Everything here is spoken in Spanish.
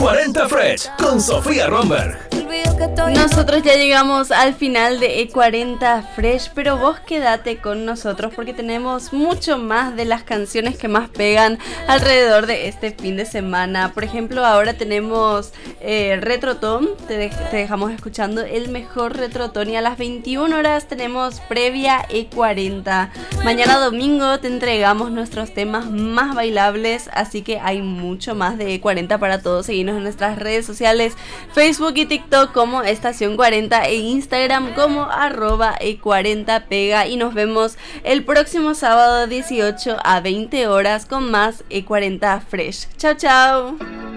40 Fresh con Sofía Romberg. Nosotros ya llegamos al final de E40 Fresh, pero vos quédate con nosotros porque tenemos mucho más de las canciones que más pegan alrededor de este fin de semana. Por ejemplo, ahora tenemos Retrotón, te dejamos escuchando el mejor Retrotón, y a las 21 horas tenemos previa E40. Mañana domingo te entregamos nuestros temas más bailables, así que hay mucho más de E40 para todos. Seguinos en nuestras redes sociales, Facebook y TikTok como Estación 40 e Instagram como @E40pega, y nos vemos el próximo sábado 18 a 20 horas con más E40 Fresh. Chao, chao.